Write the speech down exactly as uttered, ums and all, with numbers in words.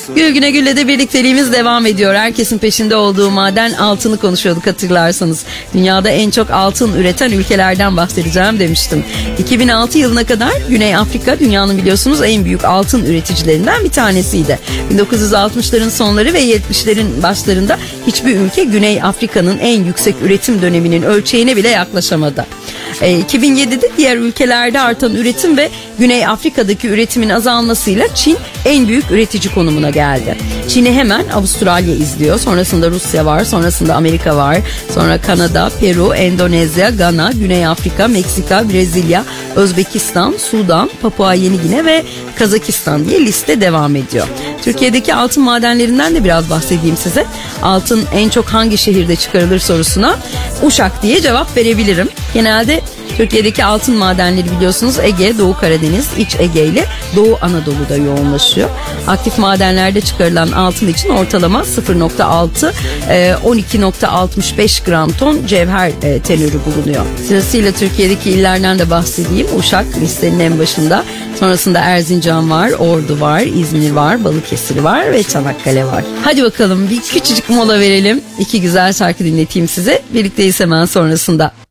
Gül Güne Gül'le de birlikteliğimiz devam ediyor. Herkesin peşinde olduğu maden altını konuşuyorduk hatırlarsanız. Dünyada en çok altın üreten ülkelerden bahsedeceğim demiştim. iki bin altı yılına kadar Güney Afrika dünyanın biliyorsunuz en büyük altın üreticilerinden bir tanesiydi. bin dokuz yüz altmışların sonları ve yetmişlerin başlarında hiçbir ülke Güney Afrika'nın en yüksek üretim döneminin ölçeğine bile yaklaşamadı. E, iki bin yedide diğer ülkelerde artan üretim ve Güney Afrika'daki üretimin azalmasıyla Çin en büyük üretici konumuna geldi. Çin'i hemen Avustralya izliyor. Sonrasında Rusya var, sonrasında Amerika var, sonra Kanada, Peru, Endonezya, Gana, Güney Afrika, Meksika, Brezilya, Özbekistan, Sudan, Papua Yeni Gine ve Kazakistan diye liste devam ediyor. Türkiye'deki altın madenlerinden de biraz bahsedeyim size. Altın en çok hangi şehirde çıkarılır sorusuna Uşak diye cevap verebilirim. Genelde Türkiye'deki altın madenleri biliyorsunuz Ege, Doğu Karadeniz, İç Ege ile Doğu Anadolu'da yoğunlaşıyor. Aktif madenlerde çıkarılan altın için ortalama sıfır nokta altı on iki nokta altmış beş gram ton cevher tenörü bulunuyor. Sırasıyla Türkiye'deki illerden de bahsedeyim. Uşak listenin en başında. Sonrasında Erzincan var, Ordu var, İzmir var, Balıkesir var ve Çanakkale var. Hadi bakalım bir küçücük mola verelim. İki güzel şarkı dinleteyim size. Birlikteyiz hemen sonrasında.